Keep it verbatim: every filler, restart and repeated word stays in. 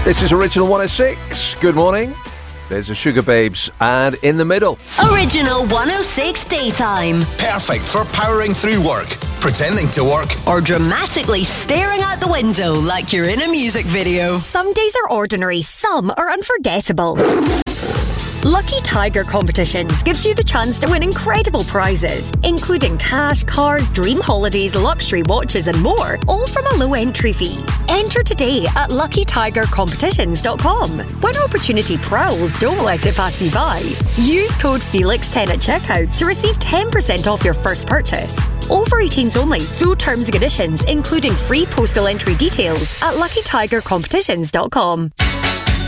This is Original one oh six. Good morning. There's the Sugar Babes, and in the middle, Original one oh six Daytime. Perfect for powering through work, pretending to work, or dramatically staring out the window like you're in a music video. Some days are ordinary, some are unforgettable. Lucky Tiger Competitions gives you the chance to win incredible prizes, including cash, cars, dream holidays, luxury watches and more, all from a low entry fee. Enter today at lucky tiger competitions dot com. When opportunity prowls, don't let it pass you by. Use code Felix ten at checkout to receive ten percent off your first purchase. Over eighteens only. Full terms and conditions, including free postal entry details, at lucky tiger competitions dot com.